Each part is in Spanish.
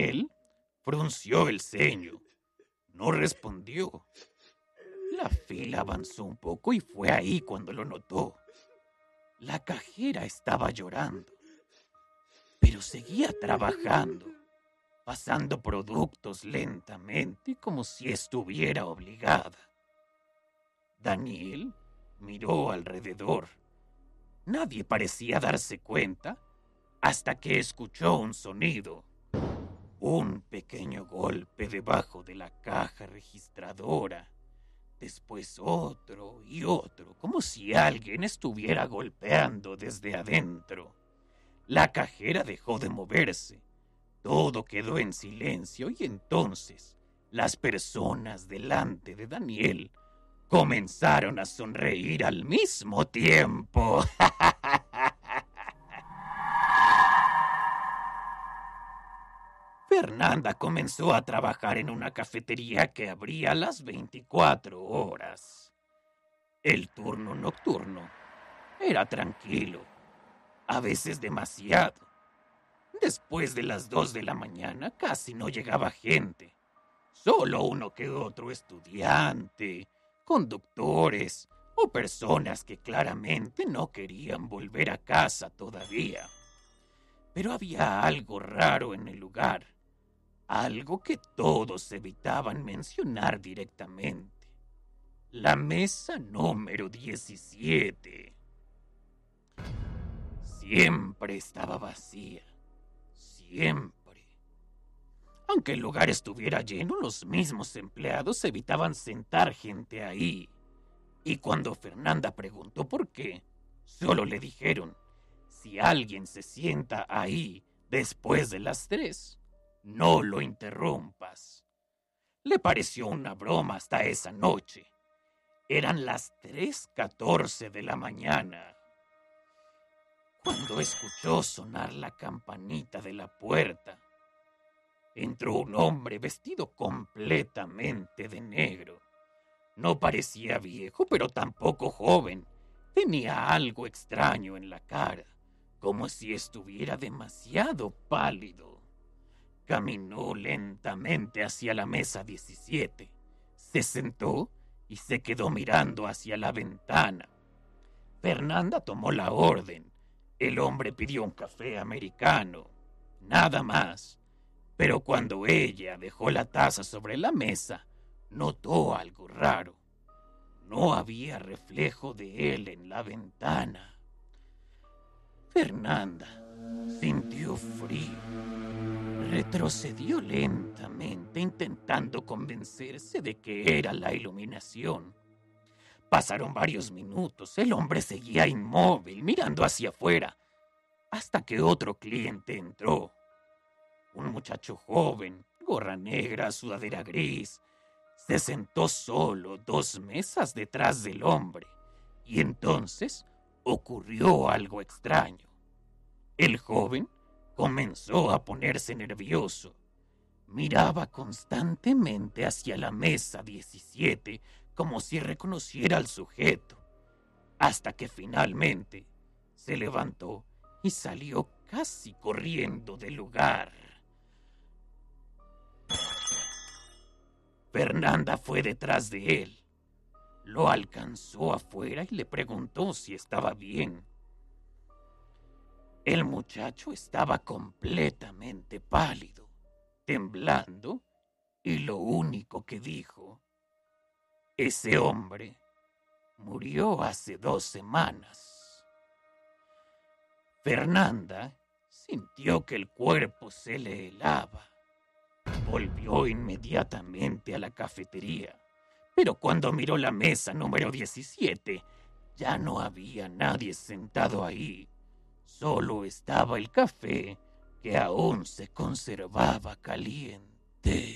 Daniel frunció el ceño. No respondió. La fila avanzó un poco y fue ahí cuando lo notó. La cajera estaba llorando, pero seguía trabajando, pasando productos lentamente como si estuviera obligada. Daniel miró alrededor. Nadie parecía darse cuenta hasta que escuchó un sonido. Un pequeño golpe debajo de la caja registradora. Después otro y otro, como si alguien estuviera golpeando desde adentro. La cajera dejó de moverse. Todo quedó en silencio y entonces las personas delante de Daniel comenzaron a sonreír al mismo tiempo. Fernanda comenzó a trabajar en una cafetería que abría las 24 horas. El turno nocturno era tranquilo, a veces demasiado. Después de las 2 de la mañana casi no llegaba gente. Solo uno que otro estudiante, conductores o personas que claramente no querían volver a casa todavía. Pero había algo raro en el lugar, algo que todos evitaban mencionar directamente. La mesa número 17. Siempre estaba vacía, siempre. Aunque el lugar estuviera lleno, los mismos empleados evitaban sentar gente ahí. Y cuando Fernanda preguntó por qué, solo le dijeron: si alguien se sienta ahí después de las 3, no lo interrumpas. Le pareció una broma hasta esa noche. Eran las 3:14 de la mañana. Cuando escuchó sonar la campanita de la puerta, entró un hombre vestido completamente de negro. No parecía viejo, pero tampoco joven. Tenía algo extraño en la cara, como si estuviera demasiado pálido. Caminó lentamente hacia la mesa 17. Se sentó y se quedó mirando hacia la ventana. Fernanda tomó la orden. El hombre pidió un café americano, nada más. Pero cuando ella dejó la taza sobre la mesa, notó algo raro. No había reflejo de él en la ventana. Fernanda sintió frío. Retrocedió lentamente, intentando convencerse de que era la iluminación. Pasaron varios minutos. El hombre seguía inmóvil, mirando hacia afuera, hasta que otro cliente entró. Un muchacho joven, gorra negra, sudadera gris, se sentó solo 2 mesas detrás del hombre. Y entonces ocurrió algo extraño. El joven comenzó a ponerse nervioso. Miraba constantemente hacia la mesa 17 como si reconociera al sujeto, hasta que finalmente se levantó y salió casi corriendo del lugar. Fernanda fue detrás de él. Lo alcanzó afuera y le preguntó si estaba bien. El muchacho estaba completamente pálido, temblando, y lo único que dijo: ese hombre murió hace 2 semanas. Fernanda sintió que el cuerpo se le helaba. Volvió inmediatamente a la cafetería, pero cuando miró la mesa número 17, ya no había nadie sentado ahí. Solo estaba el café, que aún se conservaba caliente.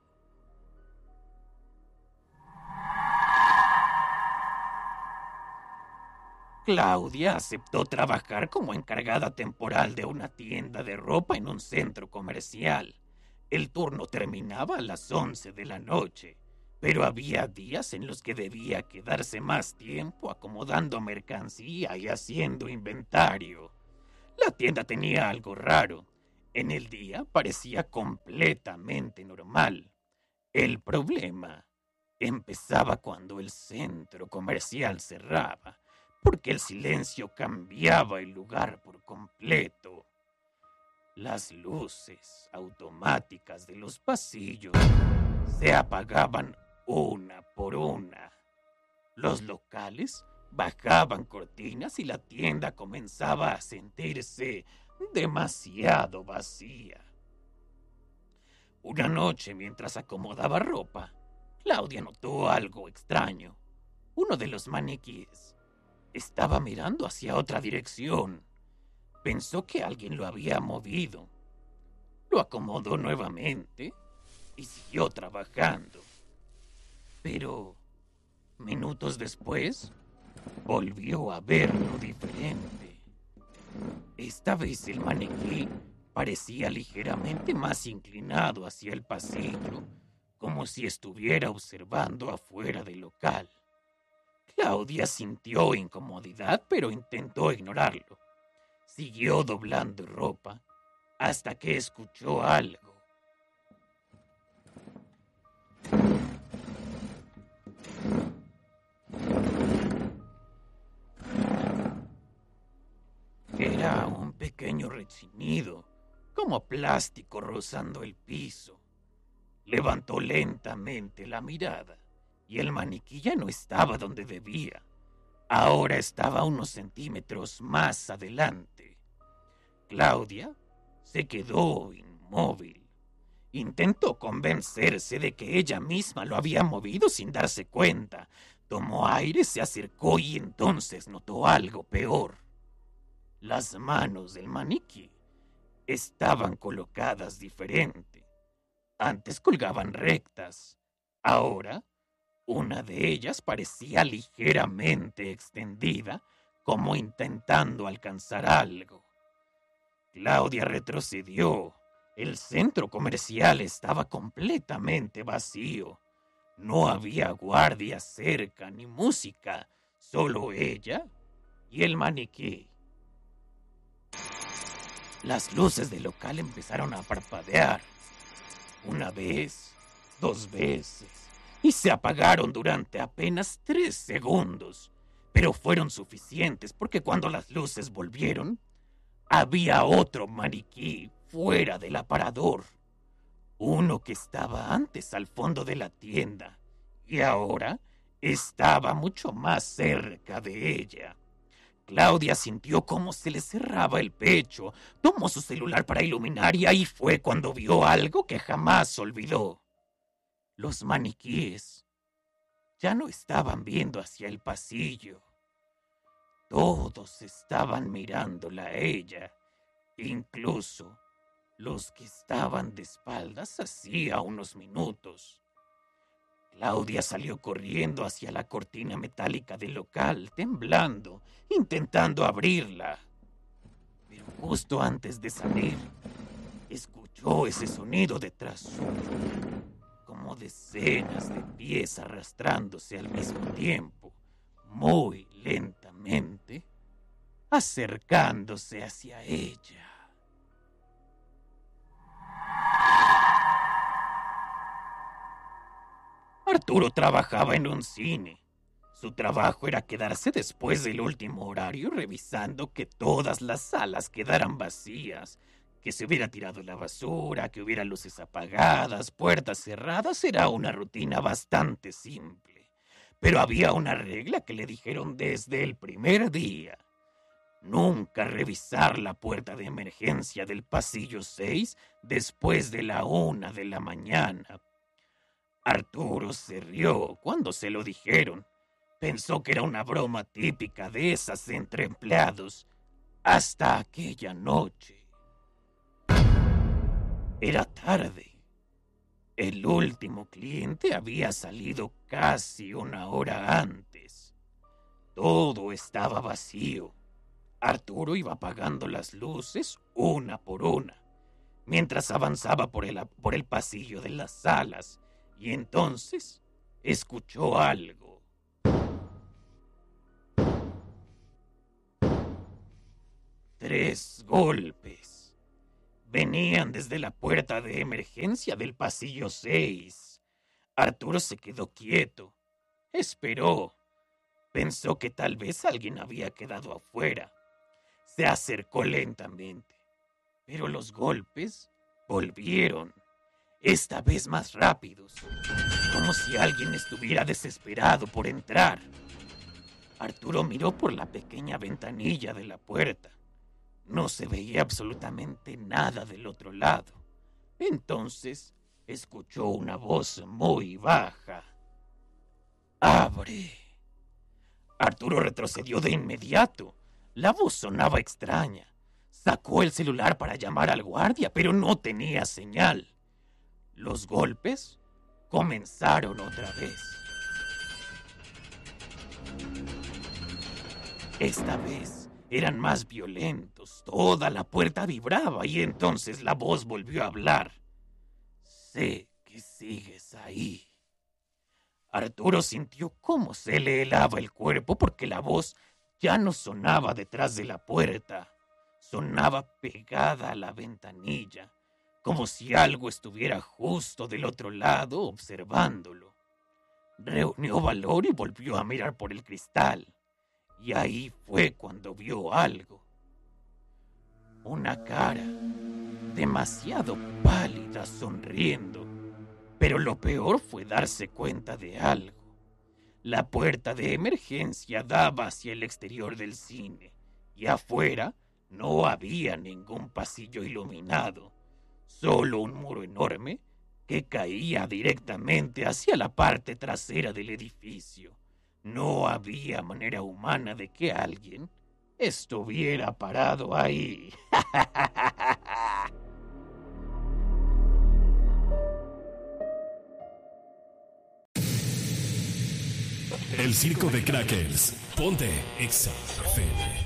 Claudia aceptó trabajar como encargada temporal de una tienda de ropa en un centro comercial. El turno terminaba a las 11 de la noche, pero había días en los que debía quedarse más tiempo acomodando mercancía y haciendo inventario. La tienda tenía algo raro. En el día parecía completamente normal. El problema empezaba cuando el centro comercial cerraba, porque el silencio cambiaba el lugar por completo. Las luces automáticas de los pasillos se apagaban una por una. Los locales bajaban cortinas y la tienda comenzaba a sentirse demasiado vacía. Una noche, mientras acomodaba ropa, Claudia notó algo extraño. Uno de los maniquíes estaba mirando hacia otra dirección. Pensó que alguien lo había movido. Lo acomodó nuevamente y siguió trabajando. Pero, minutos después, volvió a verlo diferente. Esta vez el maniquí parecía ligeramente más inclinado hacia el pasillo, como si estuviera observando afuera del local. Claudia sintió incomodidad, pero intentó ignorarlo. Siguió doblando ropa hasta que escuchó algo. Era un pequeño rechinido, como plástico rozando el piso. Levantó lentamente la mirada y el maniquí ya no estaba donde debía. Ahora estaba unos centímetros más adelante. Claudia se quedó inmóvil. Intentó convencerse de que ella misma lo había movido sin darse cuenta. Tomó aire, se acercó y entonces notó algo peor. Las manos del maniquí estaban colocadas diferente. Antes colgaban rectas. Ahora, una de ellas parecía ligeramente extendida, como intentando alcanzar algo. Claudia retrocedió. El centro comercial estaba completamente vacío. No había guardia cerca ni música, solo ella y el maniquí. Las luces del local empezaron a parpadear. Una vez, dos veces, y se apagaron durante apenas 3 segundos. Pero fueron suficientes porque cuando las luces volvieron, había otro maniquí fuera del aparador. Uno que estaba antes al fondo de la tienda y ahora estaba mucho más cerca de ella. Claudia sintió cómo se le cerraba el pecho, tomó su celular para iluminar y ahí fue cuando vio algo que jamás olvidó. Los maniquíes ya no estaban viendo hacia el pasillo. Todos estaban mirándola a ella, incluso los que estaban de espaldas hacía unos minutos. Claudia salió corriendo hacia la cortina metálica del local, temblando, intentando abrirla. Pero justo antes de salir, escuchó ese sonido detrás suyo, como decenas de pies arrastrándose al mismo tiempo, muy lentamente, acercándose hacia ella. Arturo trabajaba en un cine. Su trabajo era quedarse después del último horario revisando que todas las salas quedaran vacías, que se hubiera tirado la basura, que hubiera luces apagadas, puertas cerradas. Era una rutina bastante simple. Pero había una regla que le dijeron desde el primer día. Nunca revisar la puerta de emergencia del pasillo 6 después de la 1 de la mañana. Arturo se rió cuando se lo dijeron. Pensó que era una broma típica de esas entre empleados. Hasta aquella noche. Era tarde. El último cliente había salido casi 1 hora antes. Todo estaba vacío. Arturo iba apagando las luces una por una, mientras avanzaba por el pasillo de las salas, y entonces escuchó algo. Tres golpes. Venían desde la puerta de emergencia del pasillo 6. Arturo se quedó quieto. Esperó. Pensó que tal vez alguien había quedado afuera. Se acercó lentamente. Pero los golpes volvieron. Esta vez más rápidos. Como si alguien estuviera desesperado por entrar. Arturo miró por la pequeña ventanilla de la puerta. No se veía absolutamente nada del otro lado. Entonces escuchó una voz muy baja. ¡Abre! Arturo retrocedió de inmediato. La voz sonaba extraña. Sacó el celular para llamar al guardia, pero no tenía señal. Los golpes comenzaron otra vez. Esta vez eran más violentos. Toda la puerta vibraba y entonces la voz volvió a hablar. Sé que sigues ahí. Arturo sintió cómo se le helaba el cuerpo porque la voz ya no sonaba detrás de la puerta. Sonaba pegada a la ventanilla, como si algo estuviera justo del otro lado observándolo. Reunió valor y volvió a mirar por el cristal. Y ahí fue cuando vio algo. Una cara demasiado pálida sonriendo. Pero lo peor fue darse cuenta de algo. La puerta de emergencia daba hacia el exterior del cine. Y afuera no había ningún pasillo iluminado. Solo un muro enorme que caía directamente hacia la parte trasera del edificio. No había manera humana de que alguien estuviera parado ahí. El circo de Crackers. Ponte Exa FM.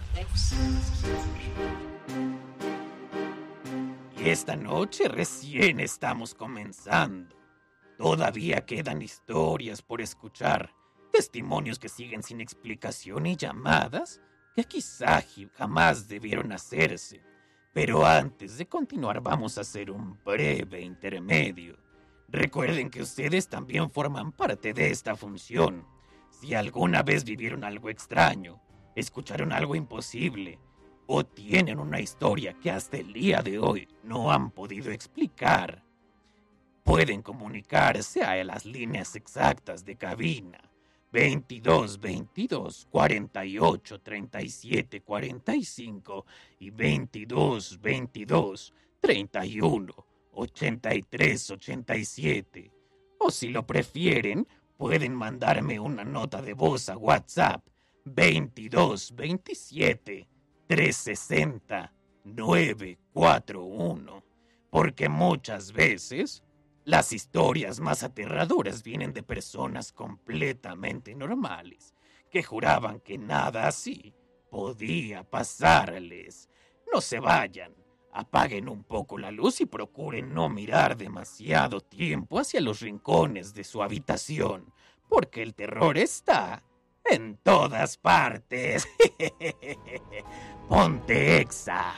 Y esta noche recién estamos comenzando. Todavía quedan historias por escuchar, testimonios que siguen sin explicación y llamadas que quizá jamás debieron hacerse. Pero antes de continuar vamos a hacer un breve intermedio. Recuerden que ustedes también forman parte de esta función. Si alguna vez vivieron algo extraño, escucharon algo imposible, o tienen una historia que hasta el día de hoy no han podido explicar, pueden comunicarse a las líneas exactas de cabina 22 22 48 37 45 y 22 22 31 83 87. O si lo prefieren, pueden mandarme una nota de voz a WhatsApp 22 27 360 941. Porque muchas veces las historias más aterradoras vienen de personas completamente normales que juraban que nada así podía pasarles. No se vayan. Apaguen un poco la luz y procuren no mirar demasiado tiempo hacia los rincones de su habitación, porque el terror está en todas partes. Ponte Exa.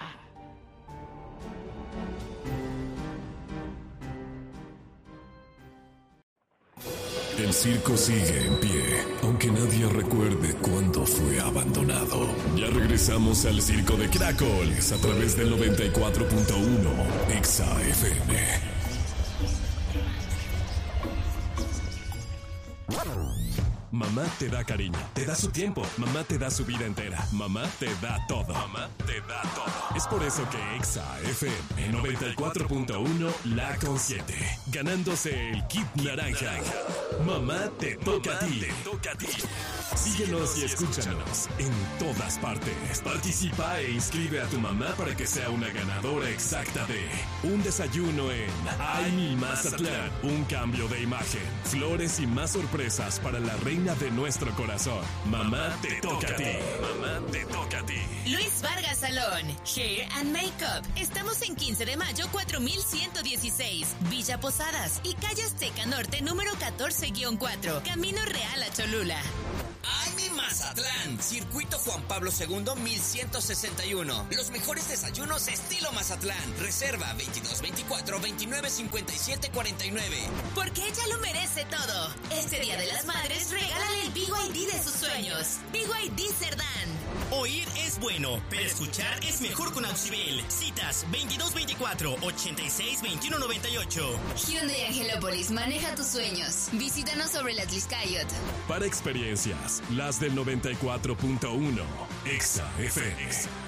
El circo sigue en pie, aunque nadie recuerde cuándo fue abandonado. Ya regresamos al circo de Crackles a través del 94.1 Exa FM. Mamá te da cariño, te da su tiempo, mamá te da su vida entera, mamá te da todo, mamá te da todo. Es por eso que Exa FM 94.1 la consiente, ganándose el kit naranja. Mamá te toca a ti. Síguenos y escúchanos en todas partes. Participa e inscribe a tu mamá para que sea una ganadora exacta de un desayuno en Ay Mazatlán, un cambio de imagen, flores y más sorpresas para la reina de nuestro corazón. Mamá te toca a ti. Mamá te toca a ti. Luis Vargas Salón, Hair and Makeup. Estamos en 15 de mayo 4116, Villa Posadas y calle Azteca Norte número 14-4, Camino Real a Cholula. ¡Ay, mi Mazatlán, Circuito Juan Pablo II 1161. Los mejores desayunos estilo Mazatlán. Reserva 2224-295749. Porque ella lo merece todo. Este Día de las Madres, regálale el BYD de sus sueños. BYD Cerdán. Oír es bueno, pero escuchar es mejor con Auxibel. Citas 2224-862198. Hyundai Angelópolis, maneja tus sueños. Visítanos sobre la Tliscayot. Para experiencias, las del 94.1 Exa FM.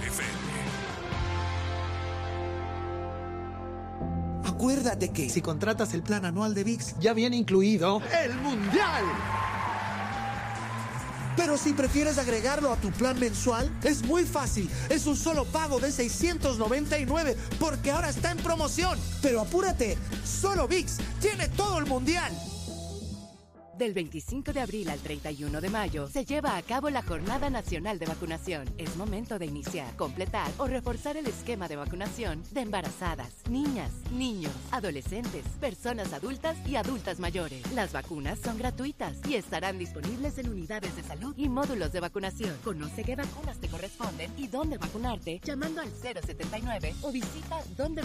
Acuérdate que si contratas el plan anual de ViX, ya viene incluido el Mundial. Pero si prefieres agregarlo a tu plan mensual, es muy fácil. Es un solo pago de $699 porque ahora está en promoción. Pero apúrate, solo ViX tiene todo el Mundial. Del 25 de abril al 31 de mayo se lleva a cabo la Jornada Nacional de Vacunación. Es momento de iniciar, completar o reforzar el esquema de vacunación de embarazadas, niñas, niños, adolescentes, personas adultas y adultas mayores. Las vacunas son gratuitas y estarán disponibles en unidades de salud y módulos de vacunación. Conoce qué vacunas te corresponden y dónde vacunarte llamando al 079 o visita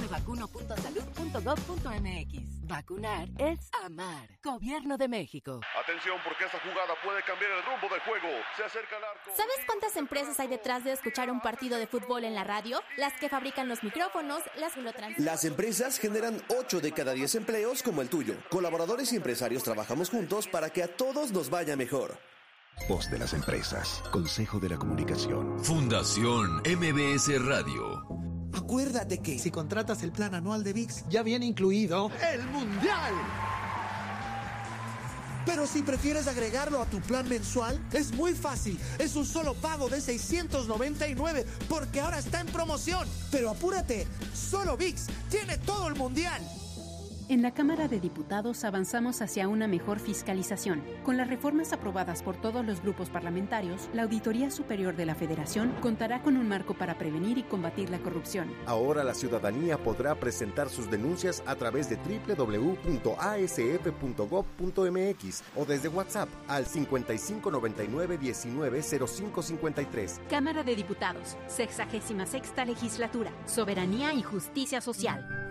dondemevacuno.salud.gov.mx. Vacunar es amar. Gobierno de México. Atención, porque esta jugada puede cambiar el rumbo del juego. Se acerca el arco. ¿Sabes cuántas empresas hay detrás de escuchar un partido de fútbol en la radio? Las que fabrican los micrófonos, las que lo transmiten. Las empresas generan 8 de cada 10 empleos como el tuyo. Colaboradores y empresarios trabajamos juntos para que a todos nos vaya mejor. Voz de las empresas. Consejo de la Comunicación. Fundación MBS Radio. Acuérdate que si contratas el plan anual de ViX, ya viene incluido el Mundial. Pero si prefieres agregarlo a tu plan mensual, es muy fácil. Es un solo pago de $699 porque ahora está en promoción. Pero apúrate, solo ViX tiene todo el Mundial. En la Cámara de Diputados avanzamos hacia una mejor fiscalización. Con las reformas aprobadas por todos los grupos parlamentarios, la Auditoría Superior de la Federación contará con un marco para prevenir y combatir la corrupción. Ahora la ciudadanía podrá presentar sus denuncias a través de www.asf.gov.mx o desde WhatsApp al 5599-190553. Cámara de Diputados, 66ª Legislatura, Soberanía y Justicia Social.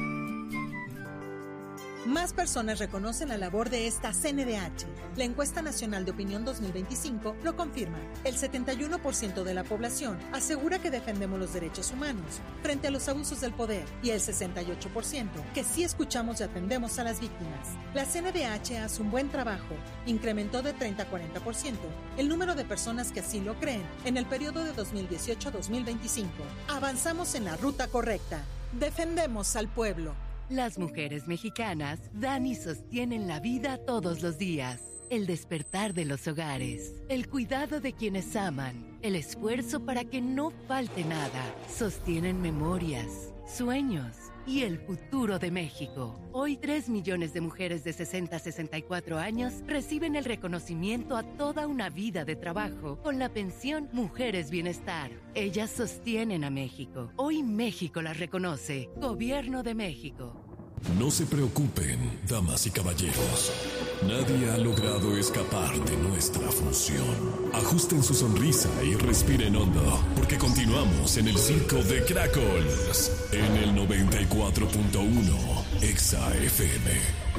Más personas reconocen la labor de esta CNDH. La Encuesta Nacional de Opinión 2025 lo confirma. El 71% de la población asegura que defendemos los derechos humanos frente a los abusos del poder y el 68% que sí escuchamos y atendemos a las víctimas. La CNDH hace un buen trabajo. Incrementó de 30 a 40% el número de personas que así lo creen en el periodo de 2018 a 2025. Avanzamos en la ruta correcta. Defendemos al pueblo. Las mujeres mexicanas dan y sostienen la vida todos los días. El despertar de los hogares, el cuidado de quienes aman, el esfuerzo para que no falte nada. Sostienen memorias, sueños y el futuro de México. Hoy 3 millones de mujeres de 60 a 64 años reciben el reconocimiento a toda una vida de trabajo con la pensión Mujeres Bienestar. Ellas sostienen a México. Hoy México las reconoce. Gobierno de México. No se preocupen, damas y caballeros. Nadie ha logrado escapar de nuestra función. Ajusten su sonrisa y respiren hondo, porque continuamos en el Circo de Cracols, en el 94.1 Exa FM.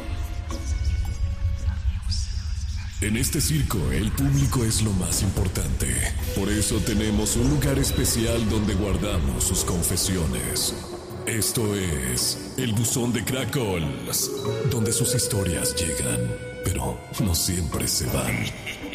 En este circo, el público es lo más importante. Por eso tenemos un lugar especial donde guardamos sus confesiones. Esto es el Buzón de Cracols, donde sus historias llegan, pero no siempre se van.